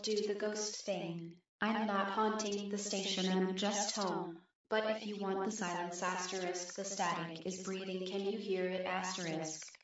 do the ghost thing. I'm not haunting the station, I'm just home. But if you want the silence asterisk, the static is breathing, can you hear it asterisk?